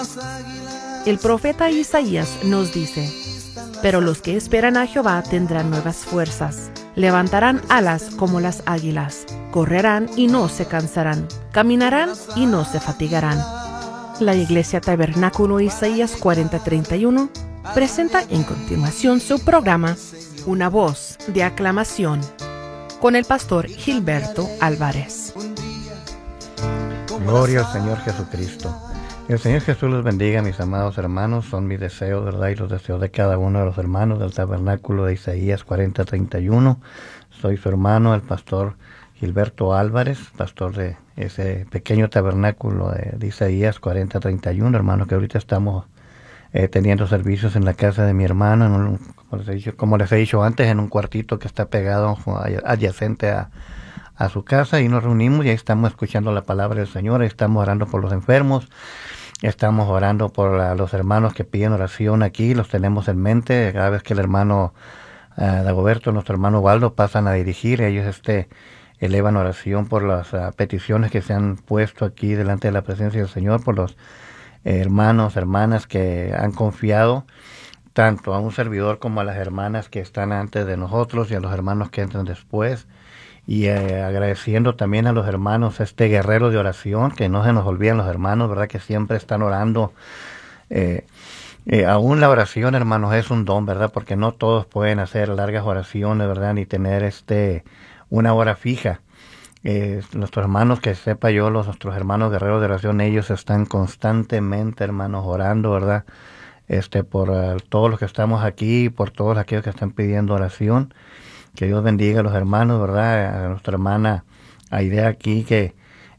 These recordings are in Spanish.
El profeta Isaías nos dice: pero los que esperan a Jehová tendrán nuevas fuerzas, levantarán alas como las águilas, correrán y no se cansarán, caminarán y no se fatigarán. La Iglesia Tabernáculo Isaías 40:31 presenta en continuación su programa Una voz de aclamación con el pastor Gilberto Álvarez. Gloria al Señor Jesucristo. El Señor Jesús los bendiga, mis amados hermanos. Son mis deseos, ¿verdad? Y los deseos de cada uno de los hermanos del tabernáculo de Isaías 40:31. Soy su hermano, el pastor Gilberto Álvarez, pastor de ese pequeño tabernáculo de Isaías 40:31, hermano, que ahorita estamos teniendo servicios en la casa de mi hermano, como les he dicho antes, en un cuartito que está pegado adyacente a su casa, y nos reunimos y ahí estamos escuchando la palabra del Señor, ahí estamos orando por los enfermos, estamos orando por los hermanos que piden oración aquí, los tenemos en mente. Cada vez que el hermano Dagoberto, nuestro hermano Waldo, pasan a dirigir, ellos elevan oración por las peticiones que se han puesto aquí delante de la presencia del Señor, por los hermanos, hermanas que han confiado tanto a un servidor como a las hermanas que están antes de nosotros y a los hermanos que entran después. Y agradeciendo también a los hermanos, guerrero de oración, que no se nos olviden los hermanos, ¿verdad? Que siempre están orando. Aún la oración, hermanos, es un don, ¿verdad? Porque no todos pueden hacer largas oraciones, ¿verdad? Ni tener una hora fija. Nuestros hermanos, que sepa yo, nuestros hermanos guerreros de oración, ellos están constantemente, hermanos, orando, ¿verdad? Por todos los que estamos aquí, por todos aquellos que están pidiendo oración. Que Dios bendiga a los hermanos, ¿verdad? A nuestra hermana Aida aquí, que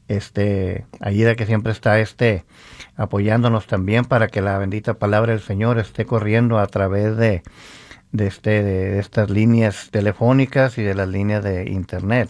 Aida, que siempre está apoyándonos también para que la bendita palabra del Señor esté corriendo a través de estas líneas telefónicas y de las líneas de internet.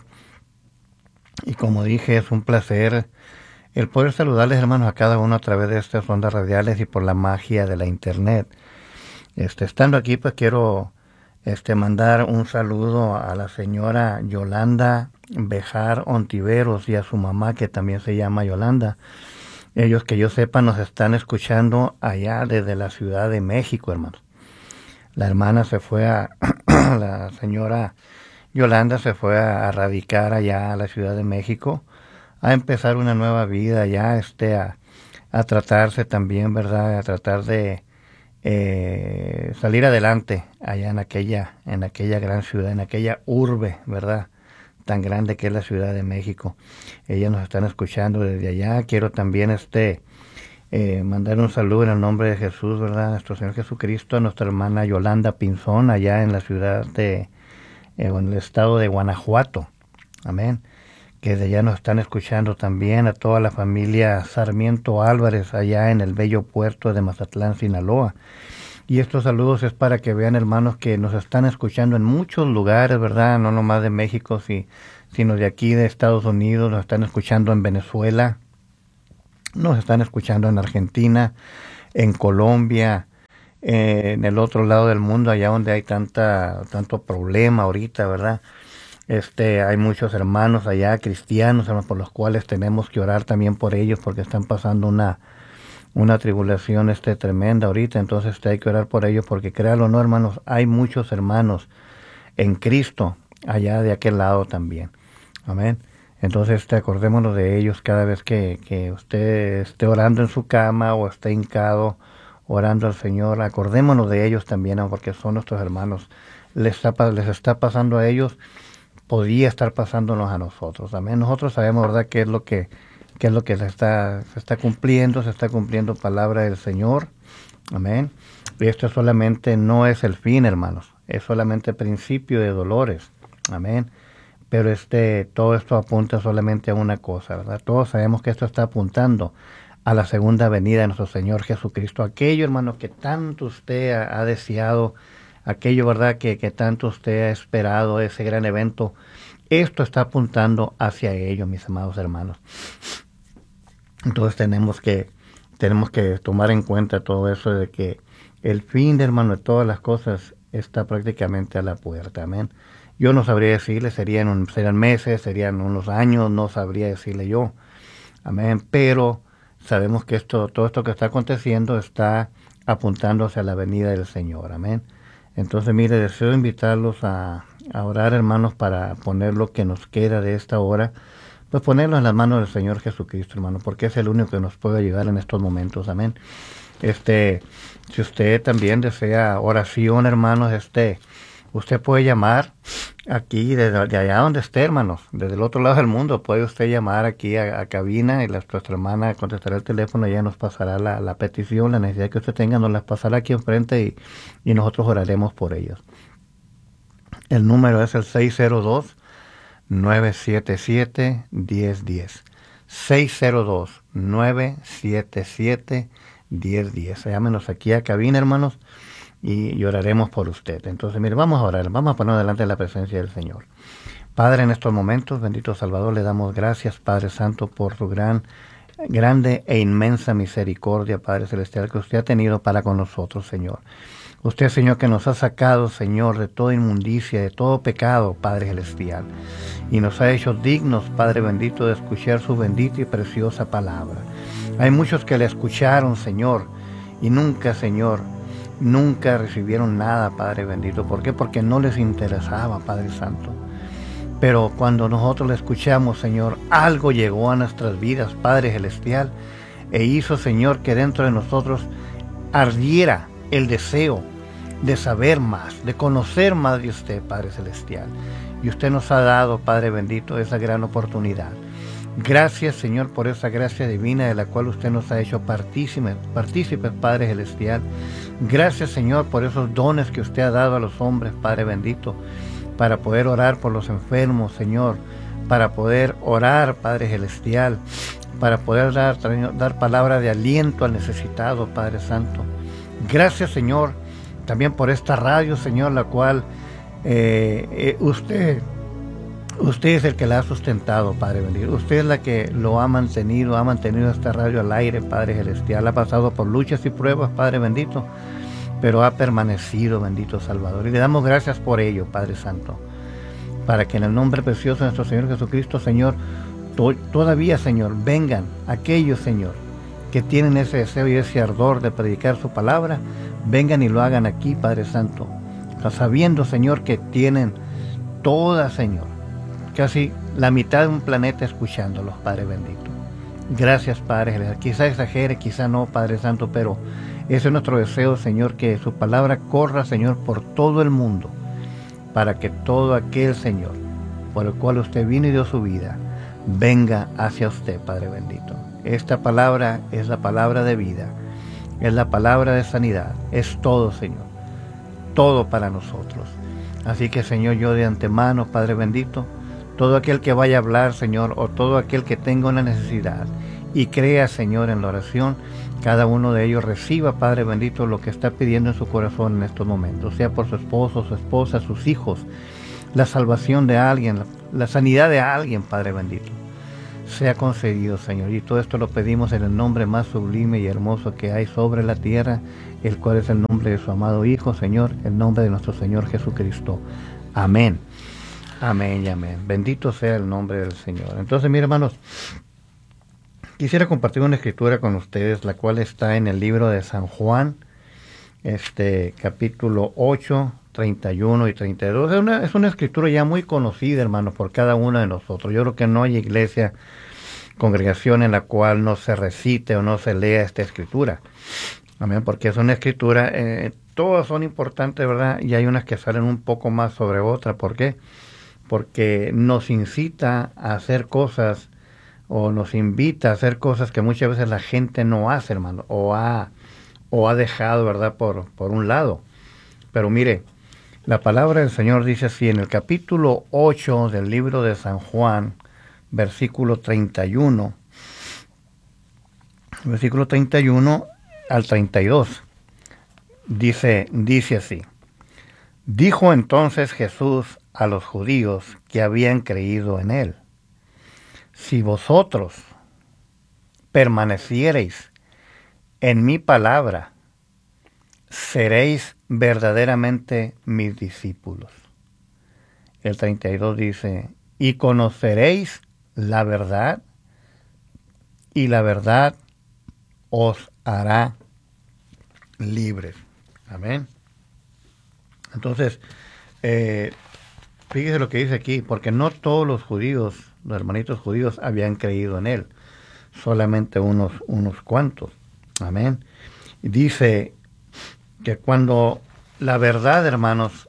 Y como dije, es un placer el poder saludarles, hermanos, a cada uno a través de estas ondas radiales y por la magia de la internet. Estando aquí, pues quiero mandar un saludo a la señora Yolanda Bejar Ontiveros y a su mamá, que también se llama Yolanda. Ellos, que yo sepa, nos están escuchando allá desde la Ciudad de México, hermanos. La hermana se fue la señora Yolanda se fue a radicar allá a la Ciudad de México, a empezar una nueva vida allá, a tratarse también, ¿verdad? A tratar de salir adelante allá en aquella gran ciudad, en aquella urbe, ¿verdad? Tan grande que es la Ciudad de México. Ellas nos están escuchando desde allá. Quiero también mandar un saludo en el nombre de Jesús, ¿verdad? Nuestro Señor Jesucristo, a nuestra hermana Yolanda Pinzón, allá en la ciudad en el estado de Guanajuato. Amén. Que de allá nos están escuchando también, a toda la familia Sarmiento Álvarez allá en el bello puerto de Mazatlán, Sinaloa. Y estos saludos es para que vean, hermanos, que nos están escuchando en muchos lugares, ¿verdad? No nomás de México, sino de aquí, de Estados Unidos. Nos están escuchando en Venezuela, nos están escuchando en Argentina, en Colombia, en el otro lado del mundo, allá donde hay tanto problema ahorita, ¿verdad? Hay muchos hermanos allá, cristianos, hermanos, por los cuales tenemos que orar también por ellos, porque están pasando una tribulación tremenda ahorita. Entonces hay que orar por ellos, porque créanlo o no, hermanos, hay muchos hermanos en Cristo allá de aquel lado también. Amén. Entonces acordémonos de ellos cada vez que usted esté orando en su cama o esté hincado orando al Señor. Acordémonos de ellos también, porque son nuestros hermanos. Les está pasando a ellos, podría estar pasándonos a nosotros. Amén. Nosotros sabemos, ¿verdad?, qué es lo que se está cumpliendo palabra del Señor. Amén. Y esto solamente no es el fin, hermanos, es solamente principio de dolores. Amén. Pero todo esto apunta solamente a una cosa, ¿verdad? Todos sabemos que esto está apuntando a la segunda venida de nuestro Señor Jesucristo. Aquello, hermanos, que tanto usted ha deseado, aquello, ¿verdad?, que tanto usted ha esperado, ese gran evento, esto está apuntando hacia ello, mis amados hermanos. Entonces tenemos que tomar en cuenta todo eso, de que el fin, hermano, de todas las cosas está prácticamente a la puerta. Amén. Yo no sabría decirle, serían meses, serían unos años, no sabría decirle yo. Amén. Pero sabemos que todo esto que está aconteciendo está apuntándose a la venida del Señor. Amén. Entonces, mire, deseo invitarlos a orar, hermanos, para poner lo que nos queda de esta hora, pues ponerlo en las manos del Señor Jesucristo, hermano, porque es el único que nos puede ayudar en estos momentos. Amén. Si usted también desea oración, hermanos, usted puede llamar aquí, de allá donde esté, hermanos, desde el otro lado del mundo, puede usted llamar aquí a cabina y nuestra hermana contestará el teléfono, ella nos pasará la petición, la necesidad que usted tenga, nos la pasará aquí enfrente y nosotros oraremos por ellos. El número es el 602-977-1010. 602-977-1010. Llámenos aquí a cabina, hermanos, y oraremos por usted. Entonces, mire, vamos a orar, vamos a poner delante de la presencia del Señor. Padre, en estos momentos, bendito Salvador, le damos gracias, Padre Santo, por su grande e inmensa misericordia, Padre Celestial, que usted ha tenido para con nosotros, Señor. Usted, Señor, que nos ha sacado, Señor, de toda inmundicia, de todo pecado, Padre Celestial, y nos ha hecho dignos, Padre bendito, de escuchar su bendita y preciosa palabra. Hay muchos que le escucharon, Señor, y nunca, Señor, nunca recibieron nada, Padre bendito. ¿Por qué? Porque no les interesaba, Padre Santo. Pero cuando nosotros le escuchamos, Señor, algo llegó a nuestras vidas, Padre Celestial, e hizo, Señor, que dentro de nosotros ardiera el deseo de saber más, de conocer más de usted, Padre Celestial. Y usted nos ha dado, Padre bendito, esa gran oportunidad. Gracias, Señor, por esa gracia divina de la cual usted nos ha hecho partícipes, Padre Celestial. Gracias, Señor, por esos dones que usted ha dado a los hombres, Padre bendito, para poder orar por los enfermos, Señor, para poder orar, Padre Celestial, para poder dar palabra de aliento al necesitado, Padre Santo. Gracias, Señor, también por esta radio, Señor, la cual usted es el que la ha sustentado, Padre bendito. Usted es la que lo ha mantenido esta radio al aire, Padre Celestial. Ha pasado por luchas y pruebas, Padre bendito, pero ha permanecido, bendito Salvador. Y le damos gracias por ello, Padre Santo, para que en el nombre precioso de nuestro Señor Jesucristo, Señor, todavía, Señor, vengan aquellos, Señor, que tienen ese deseo y ese ardor de predicar su palabra, vengan y lo hagan aquí, Padre Santo, sabiendo, Señor, que tienen toda, Señor, casi la mitad de un planeta escuchándolos, Padre bendito. Gracias, Padre. Quizá exagere, quizá no, Padre Santo, pero ese es nuestro deseo, Señor, que su palabra corra, Señor, por todo el mundo, para que todo aquel, Señor, por el cual usted vino y dio su vida, venga hacia usted, Padre bendito. Esta palabra es la palabra de vida, es la palabra de sanidad, es todo, Señor, todo para nosotros. Así que, Señor, yo de antemano, Padre bendito, todo aquel que vaya a hablar, Señor, o todo aquel que tenga una necesidad y crea, Señor, en la oración, cada uno de ellos reciba, Padre bendito, lo que está pidiendo en su corazón en estos momentos, sea por su esposo, su esposa, sus hijos, la salvación de alguien, la sanidad de alguien, Padre bendito, sea concedido, Señor. Y todo esto lo pedimos en el nombre más sublime y hermoso que hay sobre la tierra, el cual es el nombre de su amado Hijo, Señor, el nombre de nuestro Señor Jesucristo. Amén. Amén y amén. Bendito sea el nombre del Señor. Entonces, mis hermanos, quisiera compartir una escritura con ustedes, la cual está en el libro de San Juan, capítulo 8, 31 y 32. Es una escritura ya muy conocida, hermanos, por cada uno de nosotros. Yo creo que no hay iglesia, congregación en la cual no se recite o no se lea esta escritura. Amén, porque es una escritura, todas son importantes, ¿verdad? Y hay unas que salen un poco más sobre otras. ¿Por qué? Porque nos incita a hacer cosas, o nos invita a hacer cosas que muchas veces la gente no hace, hermano, o ha dejado, ¿verdad?, por un lado. Pero mire, la palabra del Señor dice así, en el capítulo 8 del libro de San Juan, versículo 31 al 32, dice así: Dijo entonces Jesús a los judíos que habían creído en él: Si vosotros permaneciereis en mi palabra, seréis verdaderamente mis discípulos. El 32 dice: Y conoceréis la verdad, y la verdad os hará libres. Amén. Entonces, fíjese lo que dice aquí, porque no todos los judíos, los hermanitos judíos, habían creído en él, solamente unos cuantos. Amén. Y dice que cuando la verdad, hermanos,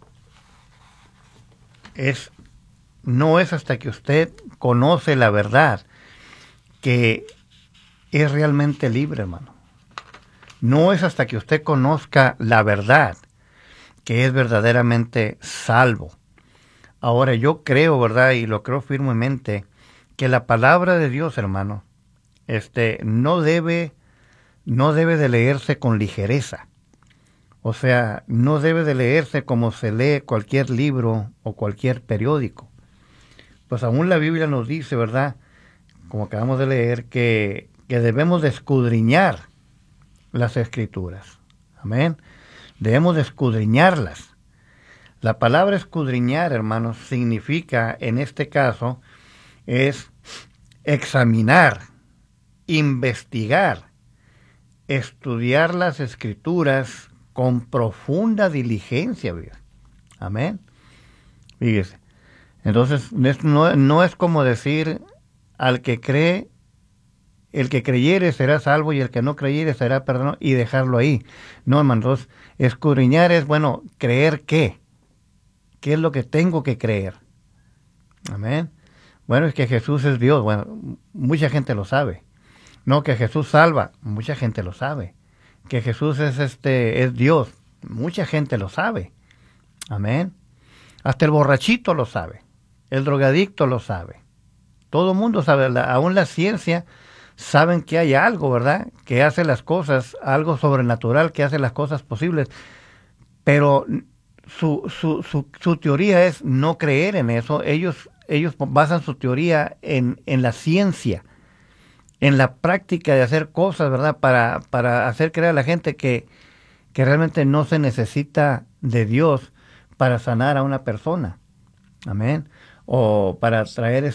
no es hasta que usted conoce la verdad que es realmente libre, hermano. No es hasta que usted conozca la verdad que es verdaderamente salvo. Ahora, yo creo, ¿verdad? Y lo creo firmemente, que la palabra de Dios, hermano, no debe de leerse con ligereza. O sea, no debe de leerse como se lee cualquier libro o cualquier periódico. Pues aún la Biblia nos dice, ¿verdad? Como acabamos de leer, que debemos de escudriñar las Escrituras. Amén. Debemos de escudriñarlas. La palabra escudriñar, hermanos, significa, en este caso, es examinar, investigar, estudiar las Escrituras con profunda diligencia. ¿Verdad? Amén. Fíjese. Entonces, no es como decir al que cree, el que creyere será salvo y el que no creyere será perdonado y dejarlo ahí. No, hermanos, escudriñar es, bueno, creer qué. ¿Qué es lo que tengo que creer? Amén. Bueno, es que Jesús es Dios. Bueno, mucha gente lo sabe. No, que Jesús salva. Mucha gente lo sabe. Que Jesús es Dios. Mucha gente lo sabe. Amén. Hasta el borrachito lo sabe. El drogadicto lo sabe. Todo el mundo sabe. Aún la ciencia saben que hay algo, ¿verdad? Que hace las cosas, algo sobrenatural que hace las cosas posibles. Pero su teoría es no creer en eso. Ellos basan su teoría en la ciencia, en la práctica de hacer cosas, ¿verdad? Para hacer creer a la gente que realmente no se necesita de Dios para sanar a una persona. Amén. O para traer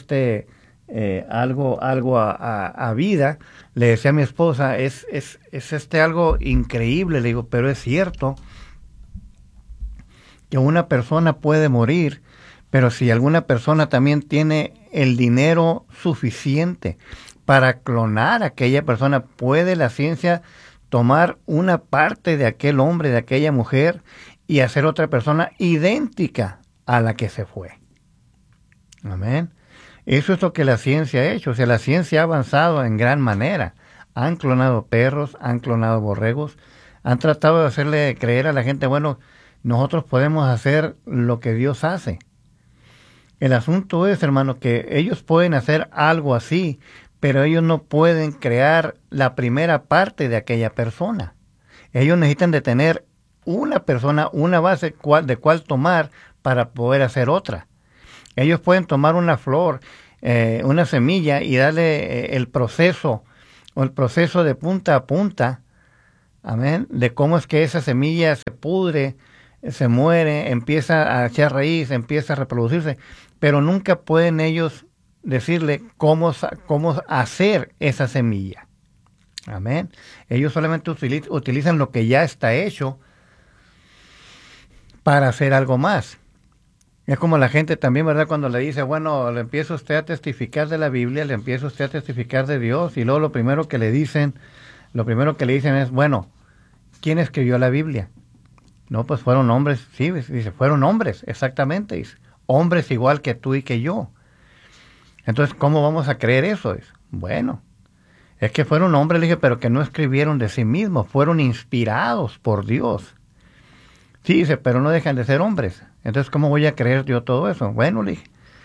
algo a vida. Le decía a mi esposa, es algo increíble, le digo, pero es cierto que una persona puede morir, pero si alguna persona también tiene el dinero suficiente para clonar a aquella persona, puede la ciencia tomar una parte de aquel hombre, de aquella mujer, y hacer otra persona idéntica a la que se fue. Amén. Eso es lo que la ciencia ha hecho. O sea, la ciencia ha avanzado en gran manera. Han clonado perros, han clonado borregos, han tratado de hacerle creer a la gente, bueno, nosotros podemos hacer lo que Dios hace. El asunto es, hermano, que ellos pueden hacer algo así, pero ellos no pueden crear la primera parte de aquella persona. Ellos necesitan de tener una persona, una base de cual tomar para poder hacer otra. Ellos pueden tomar una flor, una semilla y darle el proceso de punta a punta, amén, de cómo es que esa semilla se pudre, se muere, empieza a echar raíz, empieza a reproducirse, pero nunca pueden ellos decirle cómo hacer esa semilla. Amén. Ellos solamente utilizan lo que ya está hecho para hacer algo más. Es como la gente también, ¿verdad? Cuando le dice, bueno, le empieza usted a testificar de la Biblia, le empieza usted a testificar de Dios, y luego lo primero que le dicen es, bueno, ¿quién escribió la Biblia? No, pues fueron hombres, sí, dice, fueron hombres, exactamente, dice, hombres igual que tú y que yo. Entonces, ¿cómo vamos a creer eso? Dice, bueno, es que fueron hombres, le dije, pero que no escribieron de sí mismos, fueron inspirados por Dios. Sí, dice, pero no dejan de ser hombres. Entonces, ¿cómo voy a creer yo todo eso? Bueno, le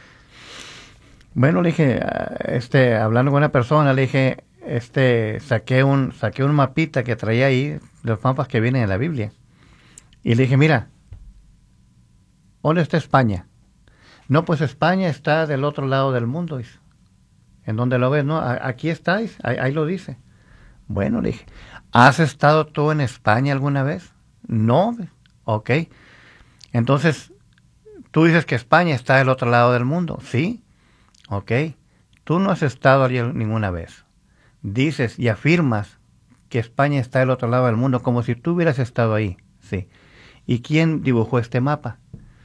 dije, hablando con una persona, le dije, saqué un mapita que traía ahí, los mapas que vienen en la Biblia. Y le dije, mira, ¿dónde está España? No, pues España está del otro lado del mundo. Dice. ¿En dónde lo ves? No, aquí estáis, ahí lo dice. Bueno, le dije, ¿has estado tú en España alguna vez? No, ok. Entonces, tú dices que España está del otro lado del mundo. Sí, ok. Tú no has estado allí ninguna vez. Dices y afirmas que España está del otro lado del mundo, como si tú hubieras estado ahí, sí. ¿Y quién dibujó este mapa?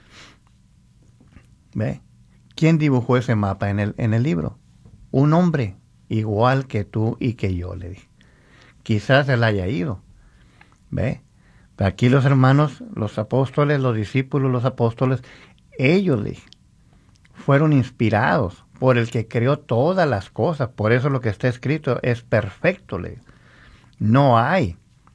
¿Ve? ¿Quién dibujó ese mapa en el libro? Un hombre, igual que tú y que yo, le dije. Quizás él haya ido, ¿ve? Pero aquí los hermanos, los apóstoles, los discípulos, los apóstoles, ellos, le dije, fueron inspirados por el que creó todas las cosas. Por eso lo que está escrito es perfecto, le dije. No hay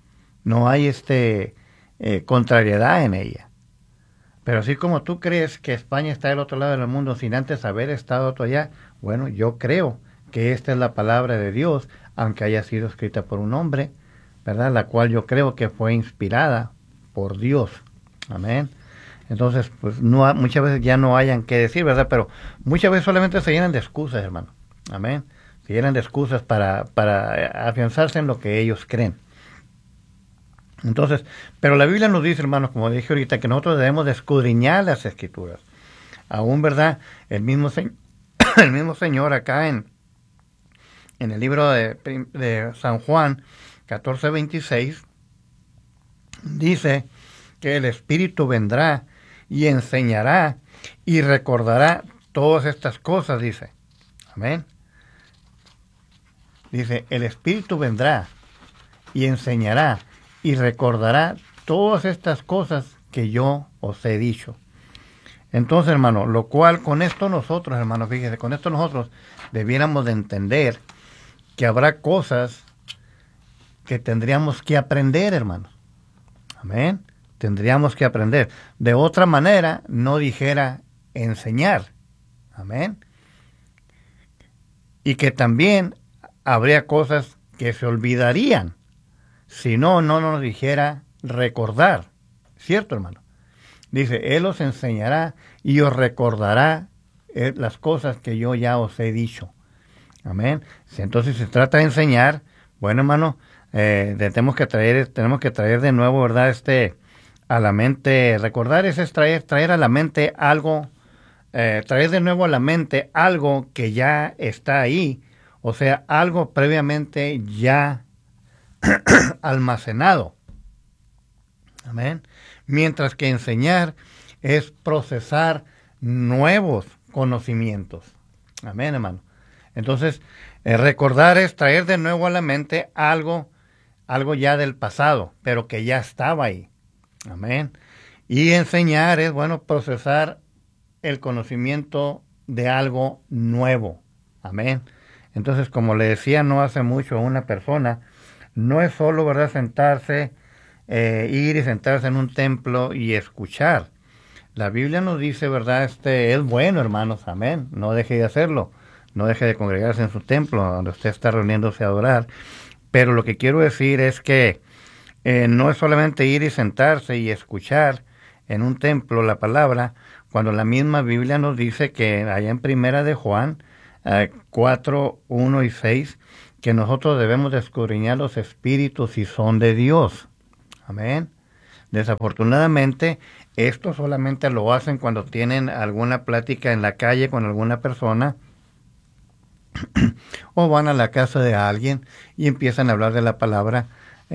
contrariedad en ella. Pero así como tú crees que España está del otro lado del mundo sin antes haber estado tú allá, bueno, yo creo que esta es la palabra de Dios, aunque haya sido escrita por un hombre, ¿verdad? La cual yo creo que fue inspirada por Dios. Amén. Entonces, pues muchas veces ya no hayan que decir, ¿verdad? Pero muchas veces solamente se llenan de excusas, hermano. Amén. Se llenan de excusas para afianzarse en lo que ellos creen. Entonces, pero la Biblia nos dice, hermanos, como dije ahorita, que nosotros debemos de escudriñar las Escrituras. Aún, ¿verdad? El mismo Señor acá en el libro de San Juan 14:26 dice que el Espíritu vendrá y enseñará y recordará todas estas cosas, dice. Amén. Dice, el Espíritu vendrá y enseñará y recordará todas estas cosas que yo os he dicho. Entonces, hermano, lo cual con esto nosotros, hermano, fíjese, con esto nosotros debiéramos de entender que habrá cosas que tendríamos que aprender, hermano. Amén. Tendríamos que aprender. De otra manera, no dijera enseñar. Amén. Y que también habría cosas que se olvidarían. Si no nos dijera recordar. ¿Cierto, hermano? Dice, Él os enseñará y os recordará las cosas que yo ya os he dicho. Amén. Si entonces se trata de enseñar, bueno, hermano, tenemos que traer de nuevo, ¿verdad? A la mente, recordar es traer a la mente algo, traer de nuevo a la mente algo que ya está ahí, o sea, algo previamente ya almacenado. Amén. Mientras que enseñar es procesar nuevos conocimientos. Amén, hermano. Entonces, recordar es traer de nuevo a la mente algo ya del pasado, pero que ya estaba ahí. Amén. Y enseñar es, bueno, procesar el conocimiento de algo nuevo. Amén. Entonces, como le decía no hace mucho a una persona, no es solo, ¿verdad?, sentarse, ir y sentarse en un templo y escuchar. La Biblia nos dice, ¿verdad?, es bueno, hermanos, amén. No deje de hacerlo. No deje de congregarse en su templo, donde usted está reuniéndose a adorar. Pero lo que quiero decir es que no es solamente ir y sentarse y escuchar en un templo la palabra, cuando la misma Biblia nos dice que allá en Primera de Juan 4, 1 y 6, que nosotros debemos de escudriñar los espíritus si son de Dios. Amén. Desafortunadamente, esto solamente lo hacen cuando tienen alguna plática en la calle con alguna persona o van a la casa de alguien y empiezan a hablar de la palabra.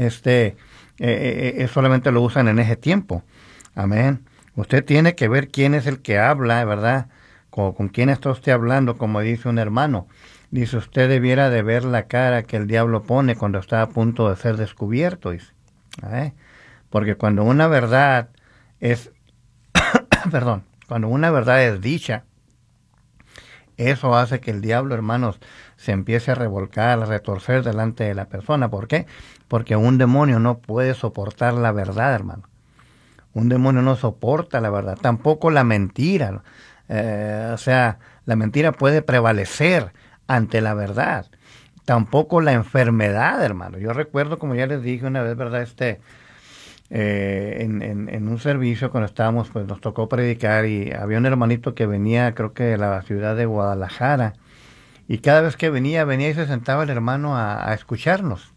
Solamente lo usan en ese tiempo. Amén. Usted tiene que ver quién es el que habla, ¿verdad? Con quién está usted hablando, como dice un hermano. Dice, usted debiera de ver la cara que el diablo pone cuando está a punto de ser descubierto. Dice. Porque cuando una verdad es, cuando una verdad es dicha, eso hace que el diablo, hermanos, se empiece a revolcar, a retorcer delante de la persona. ¿Por qué? Porque un demonio no puede soportar la verdad, hermano. Un demonio no soporta la verdad, tampoco la mentira. La mentira puede prevalecer ante la verdad. Tampoco la enfermedad, hermano. Yo recuerdo, como ya les dije una vez, ¿verdad? En un servicio cuando estábamos, pues nos tocó predicar y había un hermanito que venía, creo que de la ciudad de Guadalajara, y cada vez que venía y se sentaba el hermano a escucharnos.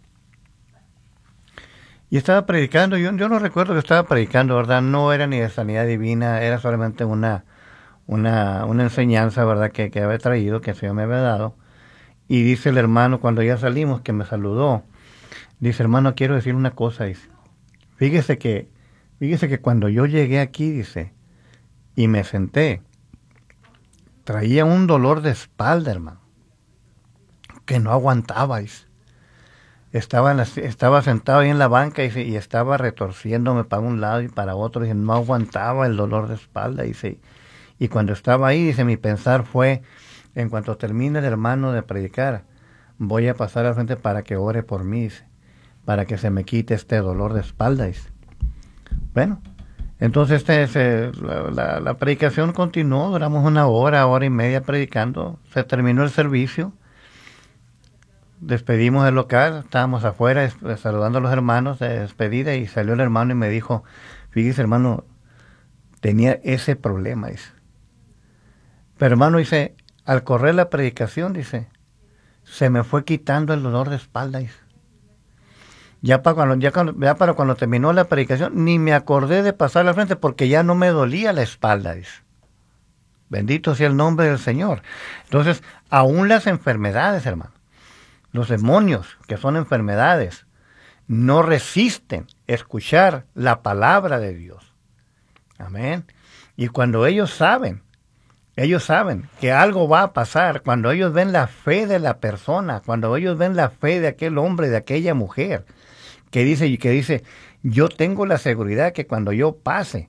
Y estaba predicando, yo no recuerdo que estaba predicando, ¿verdad? No era ni de sanidad divina, era solamente una enseñanza, ¿verdad? Que había traído, que el Señor me había dado. Y dice el hermano, cuando ya salimos, que me saludó, Dice, hermano, quiero decir una cosa, dice. Fíjese que cuando yo llegué aquí, dice, y me senté, traía un dolor de espalda, hermano, que no aguantaba, dice. Estaba sentado ahí en la banca, dice, y estaba retorciéndome para un lado y para otro, dice, no aguantaba el dolor de espalda, dice. Y cuando estaba ahí, dice, mi pensar fue, en cuanto termine el hermano de predicar, voy a pasar al frente para que ore por mí, dice, para que se me quite este dolor de espalda, dice. Bueno, entonces la predicación continuó, duramos una hora y media predicando, se terminó el servicio, despedimos el local, estábamos afuera saludando a los hermanos de despedida y salió el hermano y me dijo, fíjese hermano, tenía ese problema, dice. Pero hermano, dice, al correr la predicación, dice, se me fue quitando el dolor de espalda, dice. Ya para cuando terminó la predicación, ni me acordé de pasar al frente porque ya no me dolía la espalda, dice. Bendito sea el nombre del Señor. Entonces, aún las enfermedades, hermano, los demonios, que son enfermedades, no resisten escuchar la palabra de Dios. Amén. Y cuando ellos saben que algo va a pasar, cuando ellos ven la fe de la persona, cuando ellos ven la fe de aquel hombre, de aquella mujer, que dice, yo tengo la seguridad que cuando yo pase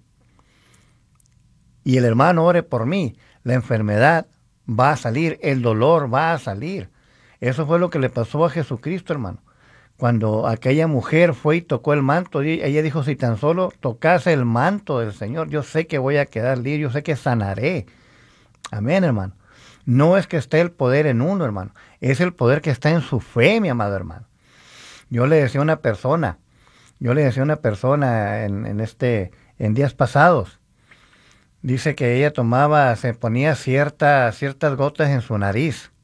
y el hermano ore por mí, la enfermedad va a salir, el dolor va a salir. Eso fue lo que le pasó a Jesucristo, hermano. Cuando aquella mujer fue y tocó el manto, ella dijo, si tan solo tocase el manto del Señor, yo sé que voy a quedar libre, yo sé que sanaré. Amén, hermano. No es que esté el poder en uno, hermano. Es el poder que está en su fe, mi amado hermano. Yo le decía a una persona en días pasados, dice que ella se ponía ciertas gotas en su nariz,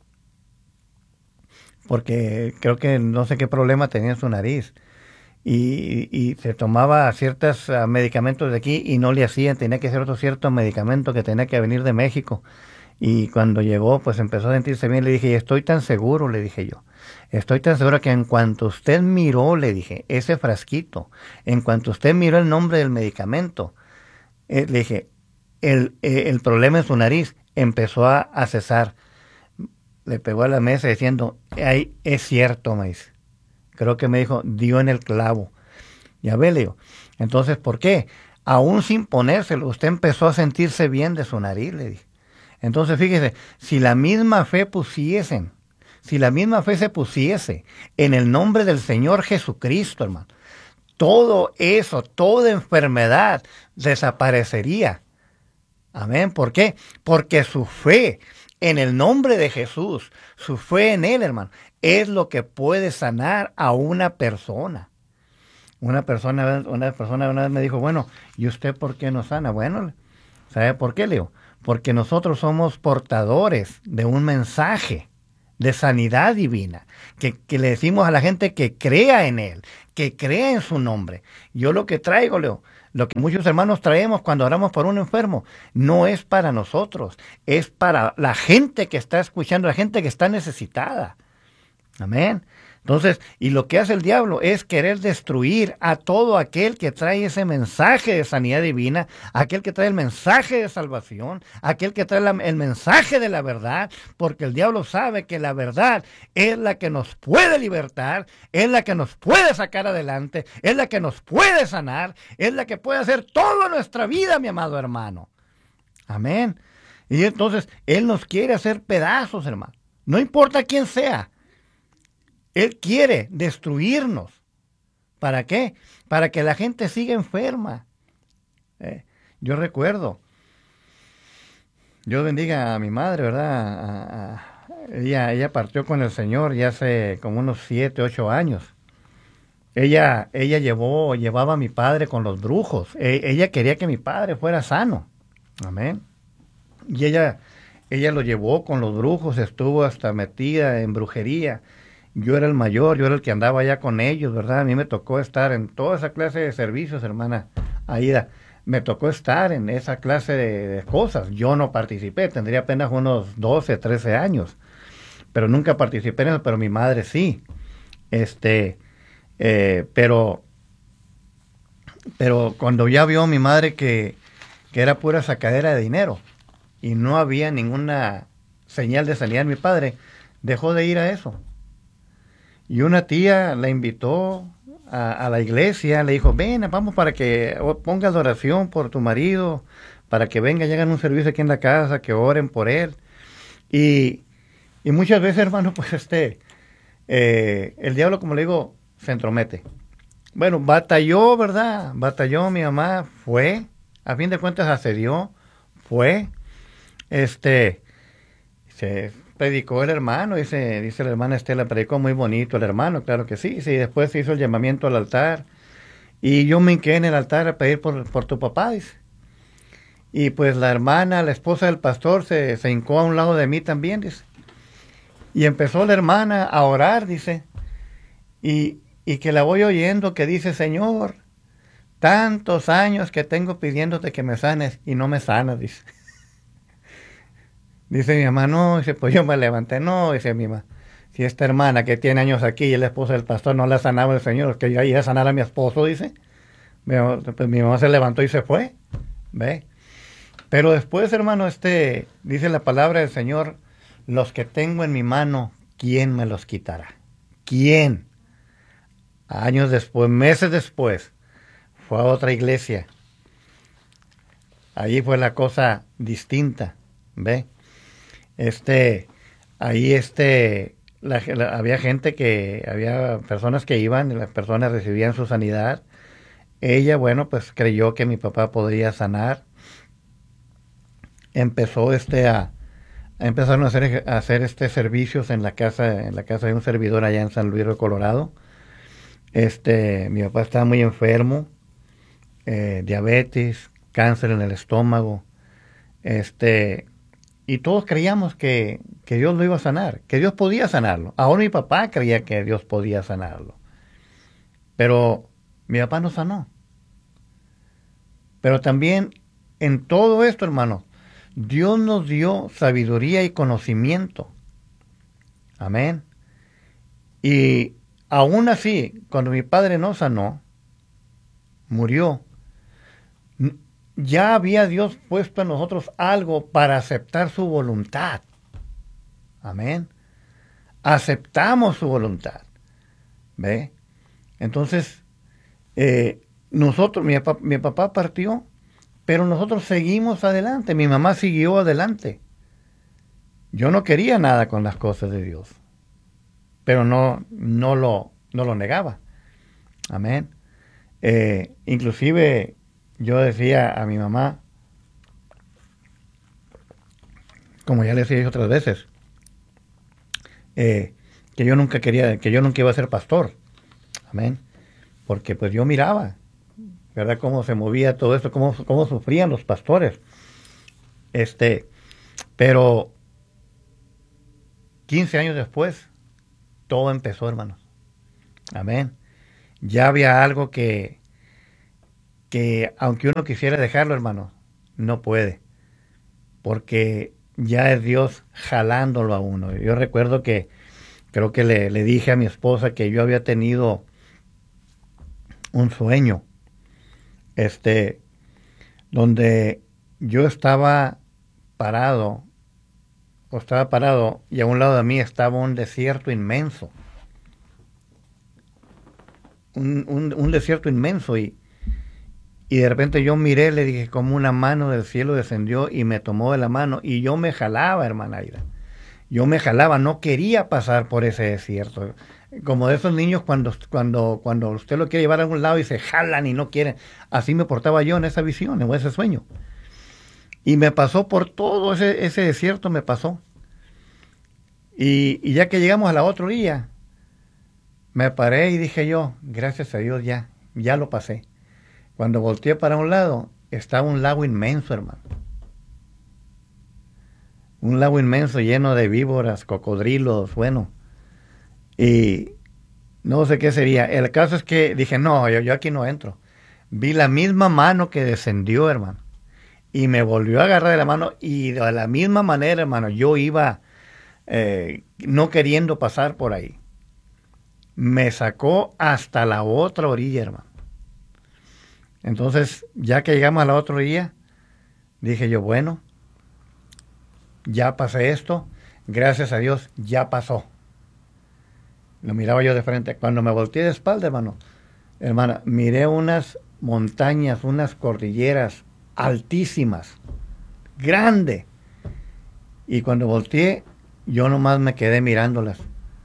porque creo que no sé qué problema tenía en su nariz, y se tomaba ciertos medicamentos de aquí y no le hacían, tenía que hacer otro cierto medicamento que tenía que venir de México. Y cuando llegó, pues empezó a sentirse bien. Le dije, y estoy tan seguro, le dije yo. Estoy tan seguro que en cuanto usted miró, le dije, ese frasquito, en cuanto usted miró el nombre del medicamento, le dije, el problema en su nariz empezó a cesar. Le pegó a la mesa diciendo, ay, es cierto, me dice. Creo que me dijo, dio en el clavo. Ya ve, le digo. Entonces, ¿por qué? Aún sin ponérselo, usted empezó a sentirse bien de su nariz, le dije. Entonces, fíjese, si la misma fe se pusiese en el nombre del Señor Jesucristo, hermano, todo eso, toda enfermedad desaparecería. Amén. ¿Por qué? Porque su fe en el nombre de Jesús, su fe en Él, hermano, es lo que puede sanar a una persona. Una persona una vez me dijo, bueno, ¿y usted por qué no sana? Bueno, ¿sabe por qué, Leo? Porque nosotros somos portadores de un mensaje de sanidad divina, que le decimos a la gente que crea en Él, que crea en su nombre. Yo lo que traigo, Leo, lo que muchos hermanos traemos cuando oramos por un enfermo, no es para nosotros, es para la gente que está escuchando, la gente que está necesitada. Amén. Entonces, y lo que hace el diablo es querer destruir a todo aquel que trae ese mensaje de sanidad divina, aquel que trae el mensaje de salvación, aquel que trae el mensaje de la verdad, porque el diablo sabe que la verdad es la que nos puede libertar, es la que nos puede sacar adelante, es la que nos puede sanar, es la que puede hacer toda nuestra vida, mi amado hermano. Amén. Y entonces, Él nos quiere hacer pedazos, hermano. No importa quién sea. Él quiere destruirnos. ¿Para qué? Para que la gente siga enferma. Yo recuerdo, Dios bendiga a mi madre, ¿verdad? Ella partió con el Señor ya hace como unos 7, 8 años. Ella llevaba a mi padre con los brujos. Ella quería que mi padre fuera sano. Amén. Y ella lo llevó con los brujos, estuvo hasta metida en brujería. Yo era el mayor, yo era el que andaba allá con ellos, ¿verdad? A mí me tocó estar en toda esa clase de servicios, hermana Aida. Me tocó estar en esa clase de cosas. Yo no participé, tendría apenas unos 12, 13 años. Pero nunca participé en eso, pero mi madre sí. Pero cuando ya vio mi madre que era pura sacadera de dinero y no había ninguna señal de sanidad en mi padre, dejó de ir a eso. Y una tía la invitó a la iglesia, le dijo, ven, vamos para que pongas oración por tu marido, para que venga y hagan un servicio aquí en la casa, que oren por él. Y muchas veces, hermano, pues el diablo, como le digo, se entromete. Bueno, batalló, ¿verdad? Batalló mi mamá, fue, a fin de cuentas accedió, fue, se predicó el hermano, dice la hermana Estela, predicó muy bonito el hermano, claro que sí, sí, después se hizo el llamamiento al altar, y yo me hinqué en el altar a pedir por tu papá, dice. Y pues la hermana, la esposa del pastor, se hincó a un lado de mí también, dice. Y empezó la hermana a orar, dice, y que la voy oyendo que dice, Señor, tantos años que tengo pidiéndote que me sanes y no me sanas, dice. Dice mi mamá, no, dice, pues yo me levanté, no, dice mi mamá, si esta hermana que tiene años aquí y es la esposa del pastor no la sanaba el Señor, que yo iba a sanar a mi esposo, dice. Pues mi mamá se levantó y se fue, ¿ve? Pero después, hermano, dice la palabra del Señor, los que tengo en mi mano, ¿quién me los quitará? ¿Quién? Años después, meses después, fue a otra iglesia. Allí fue la cosa distinta, ¿ve? Ahí había gente había personas que iban y las personas recibían su sanidad. Ella, bueno, pues creyó que mi papá podría sanar. Empezó empezaron a hacer servicios en la casa de un servidor allá en San Luis Río Colorado. Mi papá estaba muy enfermo, diabetes, cáncer en el estómago, y todos creíamos que Dios lo iba a sanar, que Dios podía sanarlo. Ahora mi papá creía que Dios podía sanarlo, pero mi papá no sanó. Pero también en todo esto, hermano, Dios nos dio sabiduría y conocimiento. Amén. Y aún así, cuando mi padre no sanó, murió, ya había Dios puesto en nosotros algo para aceptar su voluntad. Amén. Aceptamos su voluntad. ¿Ve? Entonces, mi papá partió, pero nosotros seguimos adelante. Mi mamá siguió adelante. Yo no quería nada con las cosas de Dios, pero no lo negaba. Amén. Inclusive yo decía a mi mamá, como ya les he dicho otras veces, que yo nunca iba a ser pastor. Amén. Porque pues yo miraba, ¿verdad? Cómo se movía todo esto, cómo sufrían los pastores. Pero 15 años después, todo empezó, hermanos. Amén. Ya había algo que aunque uno quisiera dejarlo, hermano, no puede. Porque ya es Dios jalándolo a uno. Yo recuerdo que creo que le dije a mi esposa que yo había tenido un sueño, donde yo estaba parado y a un lado de mí estaba un desierto inmenso. Un desierto inmenso y de repente yo miré, le dije, como una mano del cielo descendió y me tomó de la mano y yo me jalaba, hermana Aida. Yo me jalaba, no quería pasar por ese desierto. Como de esos niños cuando usted lo quiere llevar a algún lado y se jalan y no quieren. Así me portaba yo en esa visión, en ese sueño. Y me pasó por todo ese desierto, me pasó. Y ya que llegamos a la otra orilla, me paré y dije yo, gracias a Dios ya lo pasé. Cuando volteé para un lado, estaba un lago inmenso, hermano. Un lago inmenso lleno de víboras, cocodrilos, bueno. Y no sé qué sería. El caso es que dije, no, yo aquí no entro. Vi la misma mano que descendió, hermano. Y me volvió a agarrar de la mano y de la misma manera, hermano, yo iba no queriendo pasar por ahí. me sacó hasta la otra orilla, hermano. Entonces, ya que llegamos a la otra orilla, dije yo, bueno, ya pasé esto, gracias a Dios, ya pasó. Lo miraba yo de frente. Cuando me volteé de espalda, hermana, miré unas montañas, unas cordilleras altísimas, grande. Y cuando volteé, yo nomás me quedé mirándolas.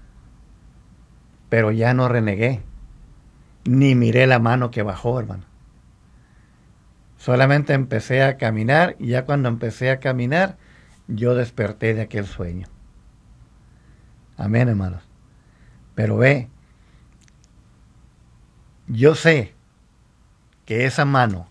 Pero ya no renegué, ni miré la mano que bajó, hermano. Solamente empecé a caminar, y ya cuando empecé a caminar, yo desperté de aquel sueño. Amén, hermanos. Pero ve, yo sé que esa mano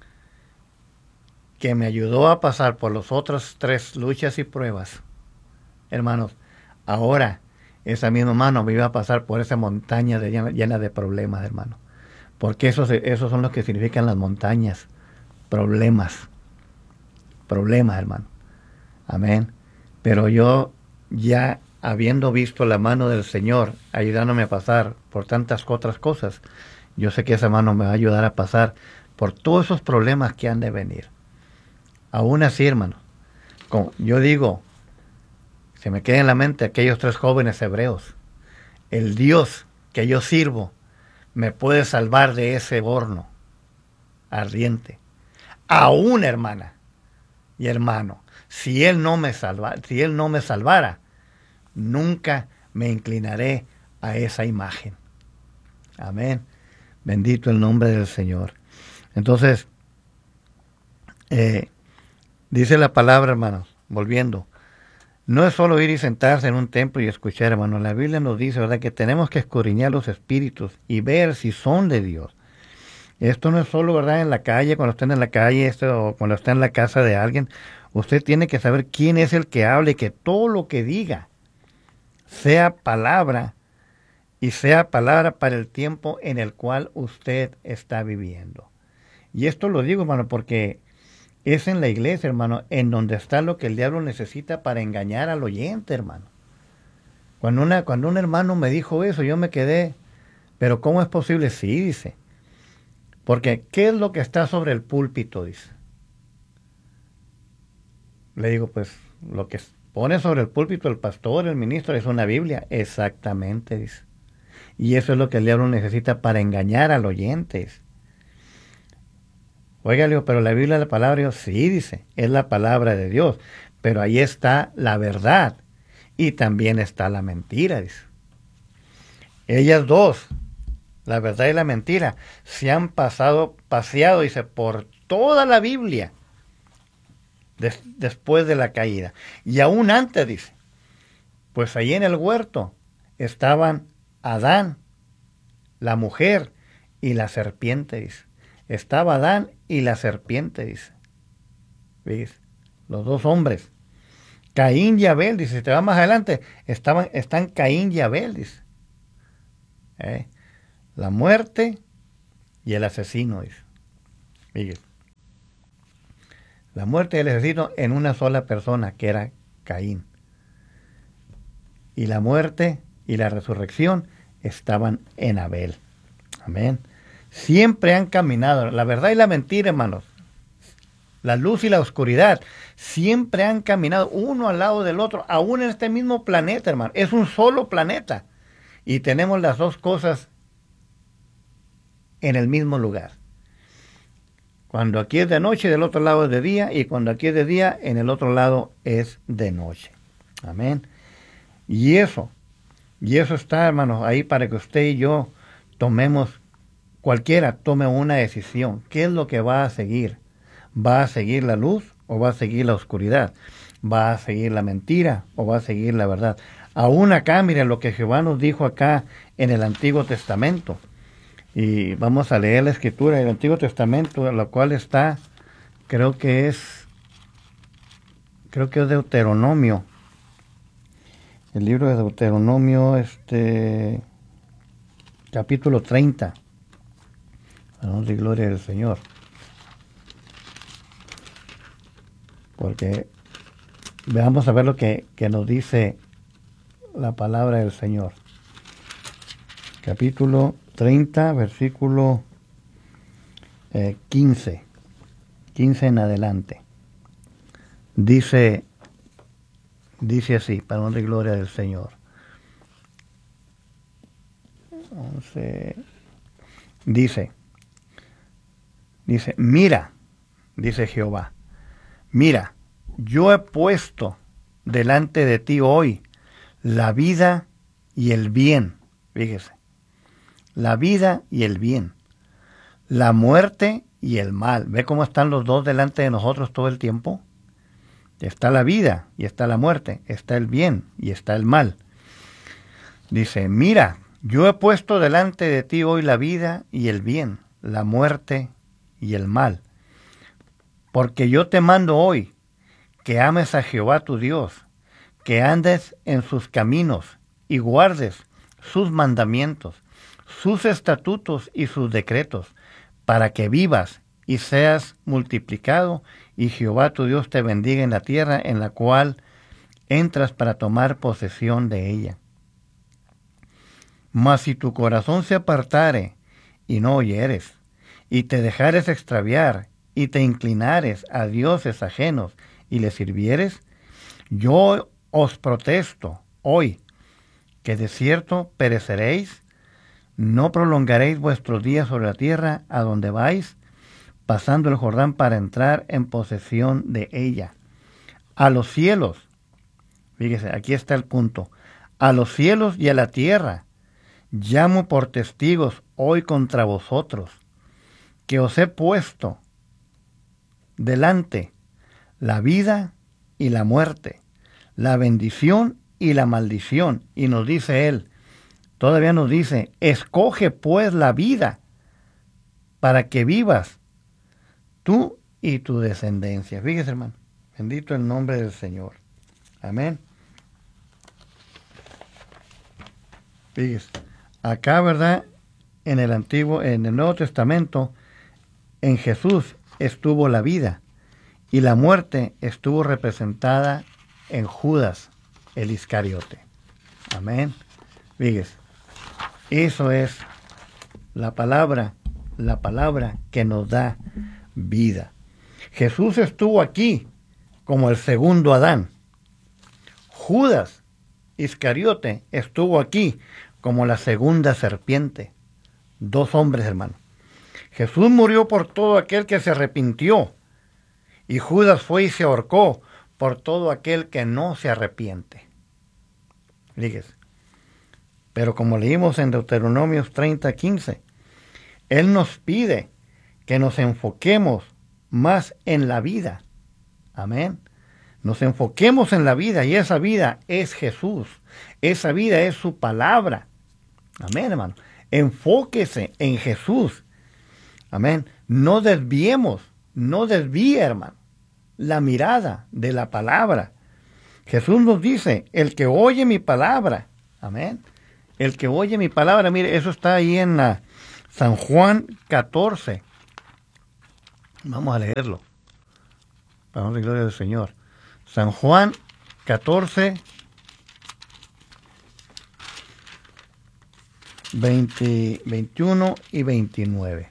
que me ayudó a pasar por las otras 3 luchas y pruebas, hermanos, ahora esa misma mano me iba a pasar por esa montaña llena de problemas, hermano. Porque esos son los que significan las montañas. Problemas, hermano. Amén. Pero yo, ya habiendo visto la mano del Señor ayudándome a pasar por tantas otras cosas, yo sé que esa mano me va a ayudar a pasar por todos esos problemas que han de venir. Aún así, hermano, como yo digo, se me queda en la mente aquellos 3 jóvenes hebreos. El Dios que yo sirvo me puede salvar de ese horno ardiente. Aún, hermana y hermano, si Él no me salvara, nunca me inclinaré a esa imagen. Amén. Bendito el nombre del Señor. Entonces, dice la palabra, hermanos, volviendo, no es solo ir y sentarse en un templo y escuchar, hermanos. La Biblia nos dice, ¿verdad?, que tenemos que escudriñar los espíritus y ver si son de Dios. Esto no es solo, ¿verdad?, en la calle, cuando estén en la calle, o cuando está en la casa de alguien. Usted tiene que saber quién es el que habla y que todo lo que diga sea palabra, y sea palabra para el tiempo en el cual usted está viviendo. Y esto lo digo, hermano, porque es en la iglesia, hermano, en donde está lo que el diablo necesita para engañar al oyente, hermano. Cuando un hermano me dijo eso, yo me quedé, ¿pero cómo es posible? Sí, dice. Porque, ¿qué es lo que está sobre el púlpito?, dice. Le digo, pues, lo que pone sobre el púlpito el pastor, el ministro, es una Biblia. Exactamente, dice. Y eso es lo que el diablo necesita para engañar al oyente. Oiga, le digo, pero la Biblia es la palabra de Dios. Sí, dice, es la palabra de Dios. Pero ahí está la verdad. Y también está la mentira, dice. Ellas dos, la verdad y la mentira, se han paseado, dice, por toda la Biblia después de la caída. Y aún antes, dice, pues ahí en el huerto estaban Adán, la mujer y la serpiente, dice. Estaba Adán y la serpiente, dice. ¿Ves? Los 2 hombres. Caín y Abel, dice, si te vas más adelante, están Caín y Abel, dice. La muerte y el asesino, dice. Fíjate. La muerte y el asesino en una sola persona, que era Caín. Y la muerte y la resurrección estaban en Abel. Amén. Siempre han caminado, la verdad y la mentira, hermanos, la luz y la oscuridad, siempre han caminado uno al lado del otro, aún en este mismo planeta, hermano. Es un solo planeta. Y tenemos las 2 cosas en el mismo lugar. Cuando aquí es de noche, del otro lado es de día, y cuando aquí es de día, en el otro lado es de noche. Amén. Y eso está, hermanos, ahí para que usted y yo cualquiera tome una decisión. ¿Qué es lo que va a seguir? ¿Va a seguir la luz o va a seguir la oscuridad? ¿Va a seguir la mentira o va a seguir la verdad? Aún acá, miren lo que Jehová nos dijo acá en el Antiguo Testamento. Y vamos a leer la escritura del Antiguo Testamento, la cual está, creo que es Deuteronomio. El libro de Deuteronomio, capítulo 30. Honor y gloria del Señor. Porque vamos a ver lo que nos dice la palabra del Señor. capítulo 30, versículo 15 en adelante. Dice así, para honra y gloria del Señor. 11. Dice, mira, dice Jehová, mira, yo he puesto delante de ti hoy la vida y el bien. Fíjese, la vida y el bien, la muerte y el mal. ¿Ve cómo están los dos delante de nosotros todo el tiempo? Está la vida y está la muerte, está el bien y está el mal. Dice, mira, yo he puesto delante de ti hoy la vida y el bien, la muerte y el mal. Porque yo te mando hoy que ames a Jehová tu Dios, que andes en sus caminos y guardes sus mandamientos, sus estatutos y sus decretos, para que vivas y seas multiplicado, y Jehová tu Dios te bendiga en la tierra en la cual entras para tomar posesión de ella. Mas si tu corazón se apartare y no oyeres, y te dejares extraviar, y te inclinares a dioses ajenos, y les sirvieres, yo os protesto hoy, que de cierto pereceréis, no prolongaréis vuestros días sobre la tierra a donde vais, pasando el Jordán para entrar en posesión de ella. A los cielos, fíjese, aquí está el punto, a los cielos y a la tierra, llamo por testigos hoy contra vosotros, que os he puesto delante la vida y la muerte, la bendición y la maldición. Y nos dice él, todavía nos dice, escoge pues la vida para que vivas tú y tu descendencia. Fíjese, hermano, bendito el nombre del Señor. Amén. Fíjese, acá, ¿verdad? En el Nuevo Testamento, en Jesús estuvo la vida y la muerte estuvo representada en Judas, el Iscariote. Amén. Fíjese, eso es la palabra que nos da vida. Jesús estuvo aquí como el segundo Adán. Judas Iscariote estuvo aquí como la segunda serpiente. Dos hombres, hermano. Jesús murió por todo aquel que se arrepintió, y Judas fue y se ahorcó por todo aquel que no se arrepiente. Fíjese. Pero como leímos en Deuteronomios 30:15, Él nos pide que nos enfoquemos más en la vida. Amén. Nos enfoquemos en la vida, y esa vida es Jesús. Esa vida es su palabra. Amén, hermano. Enfóquese en Jesús. Amén. No desvíe, hermano, la mirada de la palabra. Jesús nos dice, el que oye mi palabra. Amén. El que oye mi palabra, mire, eso está ahí en San Juan 14. Vamos a leerlo. Para la gloria del Señor. San Juan 14, 21 y 29.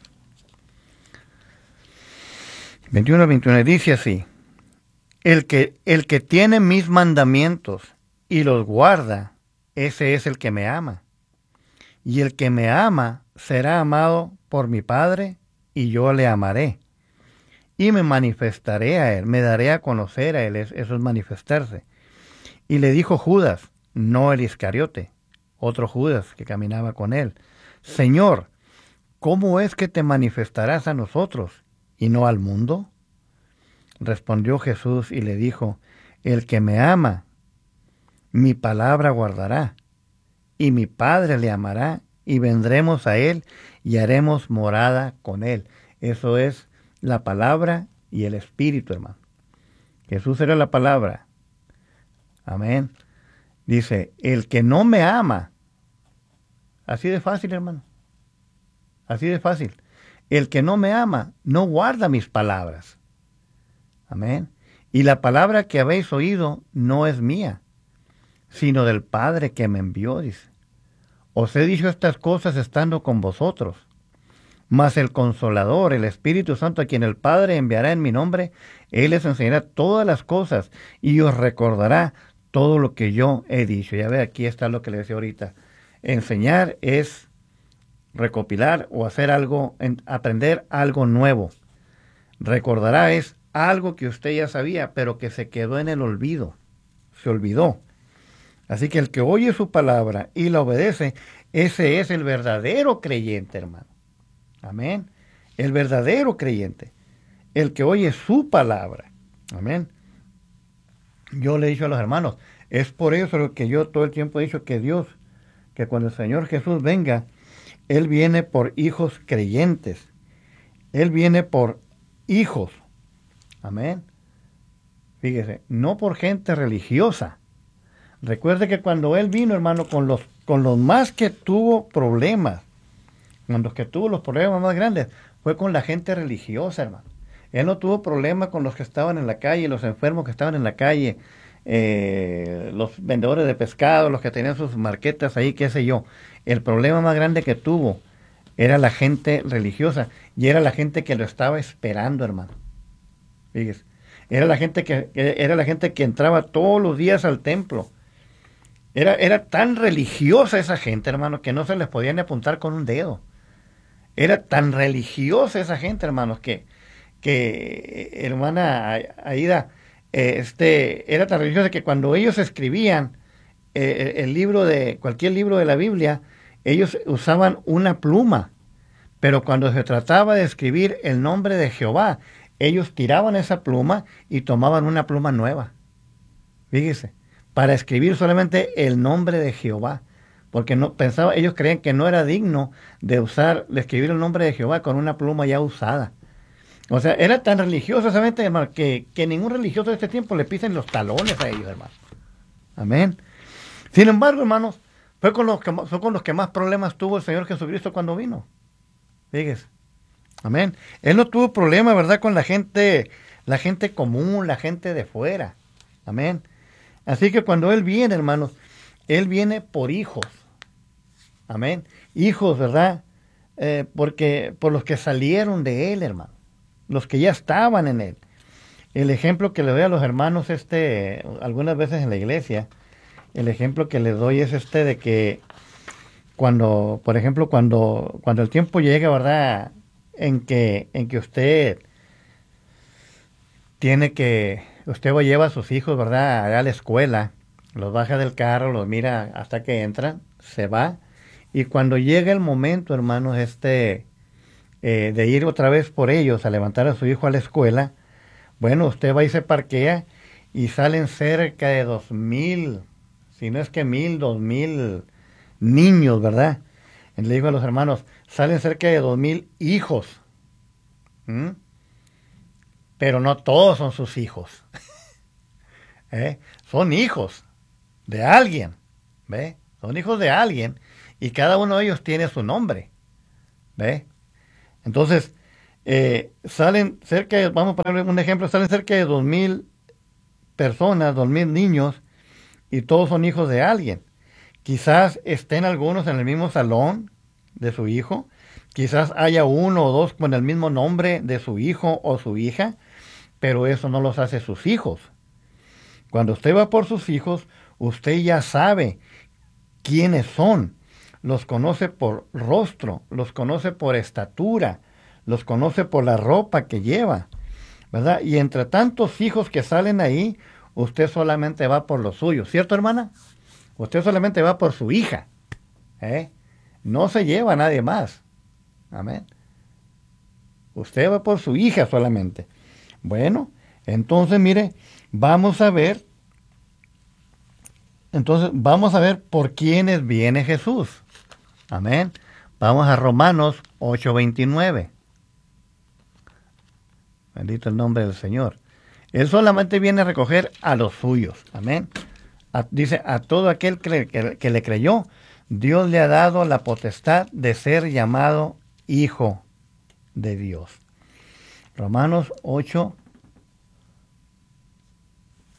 21 y 29 dice así: el que tiene mis mandamientos y los guarda, ese es el que me ama. Y el que me ama será amado por mi Padre, y yo le amaré. Y me manifestaré a él, me daré a conocer a él, eso es manifestarse. Y le dijo Judas, no el Iscariote, otro Judas que caminaba con él: Señor, ¿cómo es que te manifestarás a nosotros y no al mundo? Respondió Jesús y le dijo, el que me ama, mi palabra guardará, y mi Padre le amará, y vendremos a él y haremos morada con él. Eso es la palabra y el Espíritu, hermano. Jesús era la palabra. Amén. Dice, el que no me ama, así de fácil, hermano. Así de fácil. El que no me ama, no guarda mis palabras. Amén. Y la palabra que habéis oído no es mía, sino del Padre que me envió, dice. Os he dicho estas cosas estando con vosotros. Mas el Consolador, el Espíritu Santo, a quien el Padre enviará en mi nombre, Él les enseñará todas las cosas y os recordará todo lo que yo he dicho. Ya ve, aquí está lo que le decía ahorita. Enseñar es recopilar o hacer algo, aprender algo nuevo. Recordará es algo que usted ya sabía, pero que se quedó en el olvido. Se olvidó. Así que el que oye su palabra y la obedece, ese es el verdadero creyente, hermano. Amén. El verdadero creyente. El que oye su palabra. Amén. Yo le he dicho a los hermanos, es por eso que yo todo el tiempo he dicho que Dios, que cuando el Señor Jesús venga, Él viene por hijos creyentes. Él viene por hijos. Amén. Fíjese, no por gente religiosa. Recuerde que cuando Él vino, hermano, con los más que tuvo problemas, con los que tuvo los problemas más grandes, fue con la gente religiosa, hermano. Él no tuvo problema con los que estaban en la calle, los enfermos que estaban en la calle, los vendedores de pescado, los que tenían sus marquetas ahí, qué sé yo. El problema más grande que tuvo era la gente religiosa y era la gente que lo estaba esperando, hermano. Fíjese, era la gente que entraba todos los días al templo. Era tan religiosa esa gente, hermano, que no se les podía ni apuntar con un dedo. Era tan religiosa esa gente, hermanos, que hermana Aida, era tan religiosa que cuando ellos escribían cualquier libro de la Biblia, ellos usaban una pluma, pero cuando se trataba de escribir el nombre de Jehová, ellos tiraban esa pluma y tomaban una pluma nueva. Fíjese, para escribir solamente el nombre de Jehová. Porque ellos creían que no era digno de escribir el nombre de Jehová con una pluma ya usada. O sea, era tan religioso esa gente, hermano, que ningún religioso de este tiempo le pisen los talones a ellos, hermano. Amén. Sin embargo, hermanos, fue con los que más problemas tuvo el Señor Jesucristo cuando vino. Fíjese. Amén. Él no tuvo problema, ¿verdad?, con la gente común, la gente de fuera. Amén. Así que cuando Él viene, hermanos, Él viene por hijos. Amén. Hijos, ¿verdad? Porque por los que salieron de Él, hermano. Los que ya estaban en Él. El ejemplo que le doy a los hermanos, algunas veces en la iglesia, el ejemplo que les doy es de que por ejemplo, cuando el tiempo llega, ¿verdad?, en que usted lleva a sus hijos, ¿verdad?, a la escuela, los baja del carro, los mira hasta que entran, se va, y cuando llega el momento, hermanos, de ir otra vez por ellos a levantar a su hijo a la escuela, bueno, usted va y se parquea y salen cerca de 2,000, si no es que 1,000, 2,000 niños, ¿verdad? Y le digo a los hermanos, salen cerca de 2,000 hijos. Pero no todos son sus hijos. Son hijos de alguien. ¿Ve? Son hijos de alguien. Y cada uno de ellos tiene su nombre. ¿Ve? Entonces, salen cerca vamos a poner un ejemplo, salen cerca de 2,000 personas, 2,000 niños, y todos son hijos de alguien. Quizás estén algunos en el mismo salón de su hijo, quizás haya uno o dos con el mismo nombre de su hijo o su hija, pero eso no los hace sus hijos. Cuando usted va por sus hijos, usted ya sabe quiénes son. Los conoce por rostro, los conoce por estatura, los conoce por la ropa que lleva, ¿verdad? Y entre tantos hijos que salen ahí, usted solamente va por los suyos, ¿cierto, hermana? Usted solamente va por su hija, no se lleva a nadie más. Amén. Usted va por su hija solamente. Bueno, entonces mire, vamos a ver por quiénes viene Jesús. Amén. Vamos a Romanos 8:29. Bendito el nombre del Señor. Él solamente viene a recoger a los suyos. Amén. Dice, a todo aquel que le creyó, Dios le ha dado la potestad de ser llamado hijo de Dios. Romanos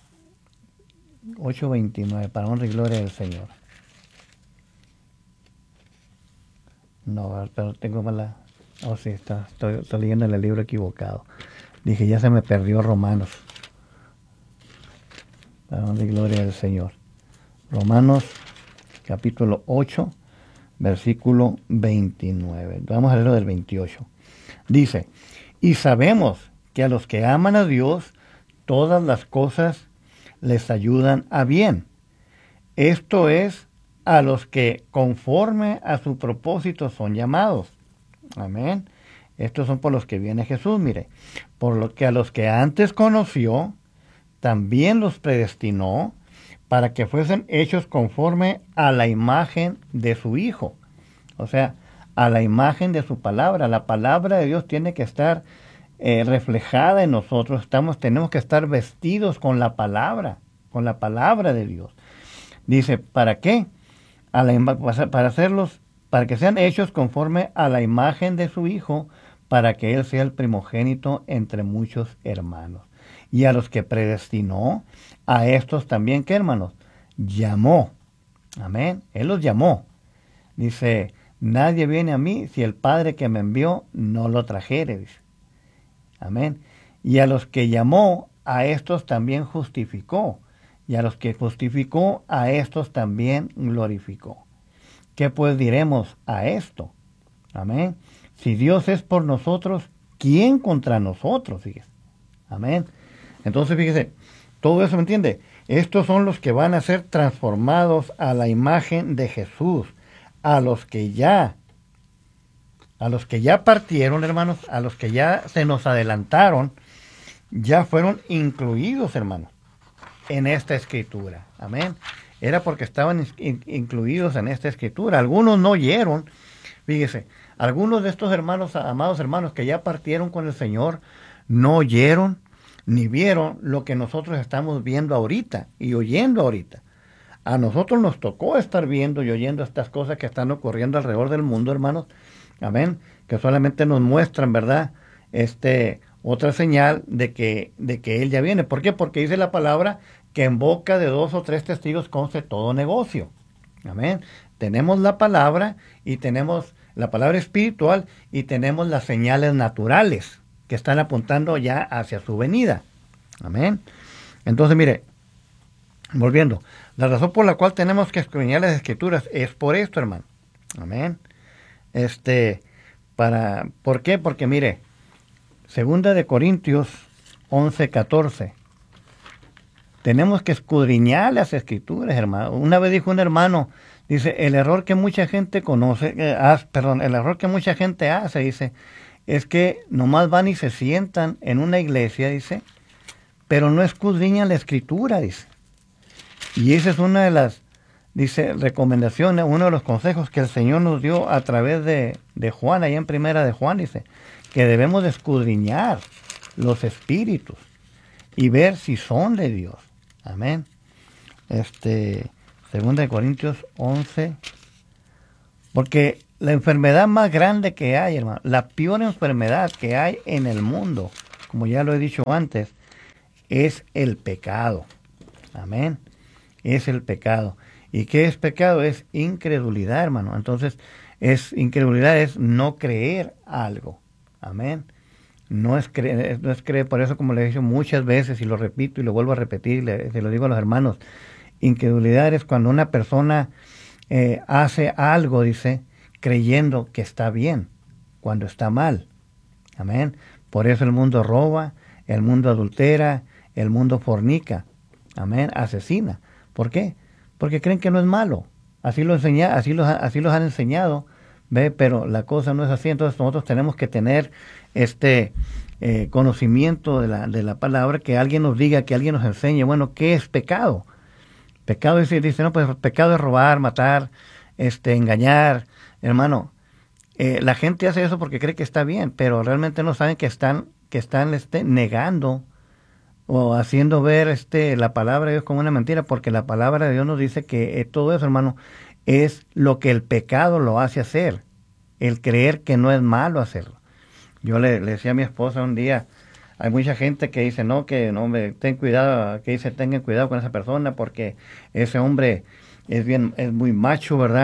8:29, para honra y gloria del Señor. No, pero tengo mala... Oh, sí, estoy leyendo el libro equivocado. Dije, ya se me perdió Romanos. Para honra y gloria del Señor. Romanos, capítulo 8, versículo 29. Vamos a leerlo del 28. Dice, y sabemos que a los que aman a Dios, todas las cosas les ayudan a bien. Esto es, a los que conforme a su propósito son llamados. Amén. Estos son por los que viene Jesús, mire. Por lo que a los que antes conoció, también los predestinó para que fuesen hechos conforme a la imagen de su Hijo. O sea, a la imagen de su palabra. La palabra de Dios tiene que estar reflejada en nosotros. Tenemos que estar vestidos con la palabra de Dios. Dice, ¿para qué? Para hacerlos, para que sean hechos conforme a la imagen de su Hijo, para que Él sea el primogénito entre muchos hermanos. Y a los que predestinó, a estos también, ¿qué hermanos? Llamó. Amén. Él los llamó. Dice, nadie viene a mí si el Padre que me envió no lo trajere. Dice. Amén. Y a los que llamó, a estos también justificó. Y a los que justificó, a estos también glorificó. ¿Qué pues diremos a esto? Amén. Si Dios es por nosotros, ¿quién contra nosotros? Fíjese. Amén. Entonces, fíjese, todo eso, ¿me entiende? Estos son los que van a ser transformados a la imagen de Jesús. A los que ya partieron, hermanos, a los que ya se nos adelantaron, ya fueron incluidos, hermanos, en esta escritura. Amén. Era porque estaban incluidos en esta escritura. Algunos no oyeron. Fíjese, algunos de estos hermanos, amados hermanos, que ya partieron con el Señor, no oyeron ni vieron lo que nosotros estamos viendo ahorita y oyendo ahorita. A nosotros nos tocó estar viendo y oyendo estas cosas que están ocurriendo alrededor del mundo, hermanos. Amén. Que solamente nos muestran, ¿verdad? Otra señal de que Él ya viene. ¿Por qué? Porque dice la palabra que en boca de 2 o 3 testigos conste todo negocio. Amén. Tenemos la palabra y tenemos la palabra espiritual y tenemos las señales naturales que están apuntando ya hacia su venida. Amén. Entonces, mire, volviendo, la razón por la cual tenemos que escudriñar las escrituras es por esto, hermano. Amén. ¿Por qué? Porque mire, 2 de Corintios 11:14. Tenemos que escudriñar las escrituras, hermano. Una vez dijo un hermano, dice, el error que mucha gente hace, dice, es que nomás van y se sientan en una iglesia, dice, pero no escudriñan la escritura, dice. Y esa es una de las, dice, recomendaciones, uno de los consejos que el Señor nos dio a través de Juan, allá en primera de Juan, dice, que debemos de escudriñar los espíritus y ver si son de Dios. Amén. 2 de Corintios 11, porque la enfermedad más grande que hay, hermano, la peor enfermedad que hay en el mundo, como ya lo he dicho antes, es el pecado. Amén. Es el pecado. ¿Y qué es pecado? Es incredulidad, hermano. Entonces, incredulidad es no creer algo. Amén. No es creer, por eso, como le he dicho muchas veces, y lo repito y lo vuelvo a repetir, se lo digo a los hermanos, incredulidad es cuando una persona hace algo, dice, creyendo que está bien, cuando está mal. Amén. Por eso el mundo roba, el mundo adultera, el mundo fornica. Amén. Asesina. ¿Por qué? Porque creen que no es malo. Así los han enseñado, ¿ve? Pero la cosa no es así. Entonces nosotros tenemos que tener conocimiento de la palabra, que alguien nos diga, que alguien nos enseñe, bueno, ¿qué es pecado? Pecado es, dice, no, pues pecado es robar, matar, engañar. Hermano, la gente hace eso porque cree que está bien, pero realmente no saben que están negando o haciendo ver la palabra de Dios como una mentira, porque la palabra de Dios nos dice que todo eso, hermano, es lo que el pecado lo hace hacer, el creer que no es malo hacerlo. Yo le decía a mi esposa un día, hay mucha gente que dice, ten cuidado, que dice, tengan cuidado con esa persona porque ese hombre es muy macho, ¿verdad?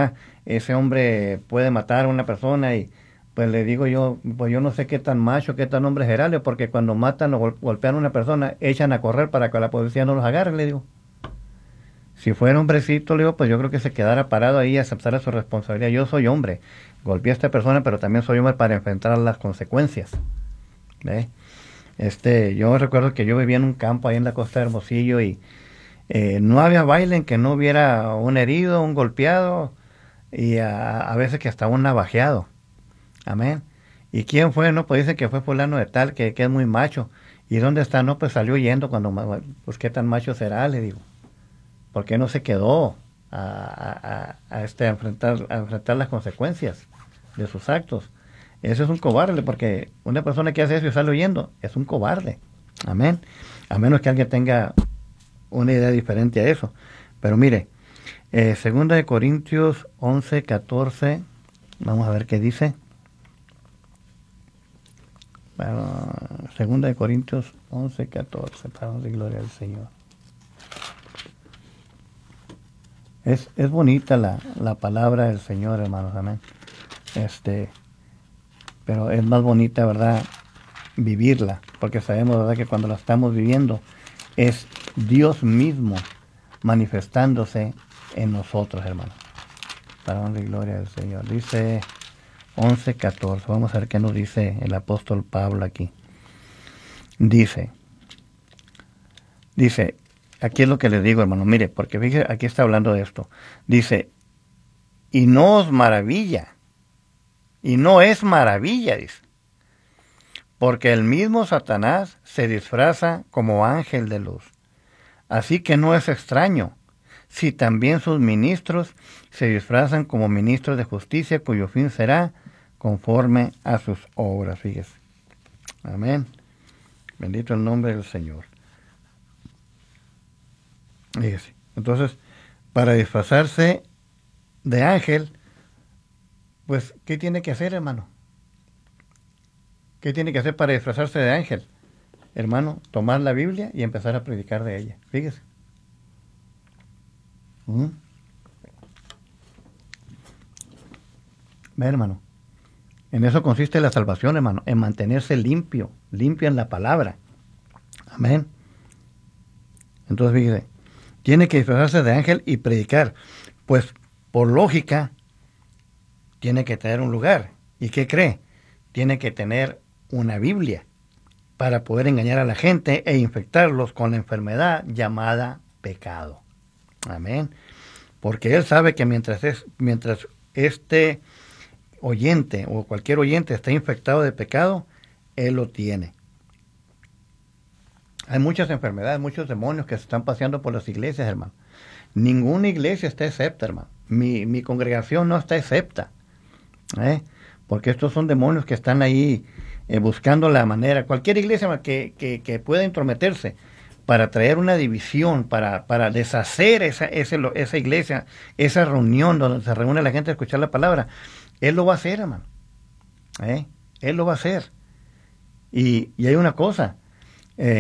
ese hombre puede matar a una persona y pues le digo yo, pues yo no sé qué tan macho, qué tan hombre será, porque cuando matan o golpean a una persona, echan a correr para que la policía no los agarre, le digo. Si fuera hombrecito, le digo, pues yo creo que se quedara parado ahí y aceptara su responsabilidad. Yo soy hombre, golpeé a esta persona, pero también soy hombre para enfrentar las consecuencias. ¿Ve? Yo recuerdo que yo vivía en un campo ahí en la costa de Hermosillo y no había baile en que no hubiera un herido, un golpeado y a veces que hasta un navajeado. Amén. ¿Y quién fue? No, pues dicen que fue fulano de tal, que es muy macho. ¿Y dónde está? No, pues salió huyendo cuando, pues qué tan macho será, le digo. ¿Por qué no se quedó a enfrentar las consecuencias de sus actos? Eso es un cobarde, porque una persona que hace eso y sale huyendo es un cobarde. Amén. A menos que alguien tenga una idea diferente a eso. Pero mire, 2 Corintios 11:14, vamos a ver qué dice. Bueno, 2 Corintios 11:14, para la gloria al Señor. Es bonita la palabra del Señor, hermanos, amén. Pero es más bonita, ¿verdad?, vivirla, porque sabemos, ¿verdad?, que cuando la estamos viviendo es Dios mismo manifestándose en nosotros, hermanos. Para la gloria del Señor. Dice 11:14. Vamos a ver qué nos dice el apóstol Pablo aquí. Dice, aquí es lo que les digo, hermano, mire, porque fíjese, aquí está hablando de esto. Dice, y no os maravilla, y no es maravilla, dice, porque el mismo Satanás se disfraza como ángel de luz. Así que no es extraño si también sus ministros se disfrazan como ministros de justicia, cuyo fin será conforme a sus obras. Fíjese. Amén. Bendito el nombre del Señor. Fíjese. Entonces, para disfrazarse de ángel, pues, ¿qué tiene que hacer, hermano? ¿Qué tiene que hacer para disfrazarse de ángel? Hermano, tomar la Biblia y empezar a predicar de ella. Fíjese. Ve, hermano. En eso consiste la salvación, hermano. En mantenerse limpio en la palabra. Amén. Entonces, fíjese. Tiene que disfrazarse de ángel y predicar. Pues, por lógica, tiene que tener un lugar. ¿Y qué cree? Tiene que tener una Biblia para poder engañar a la gente e infectarlos con la enfermedad llamada pecado. Amén. Porque él sabe que mientras este oyente o cualquier oyente está infectado de pecado, él lo tiene. Hay muchas enfermedades, muchos demonios que se están paseando por las iglesias, hermano. Ninguna iglesia está excepta, hermano. Mi congregación no está excepta. Porque estos son demonios que están ahí buscando la manera. Cualquier iglesia que pueda intrometerse para traer una división, para deshacer esa iglesia, esa reunión donde se reúne la gente a escuchar la palabra, él lo va a hacer, hermano. Él lo va a hacer. Y hay una cosa,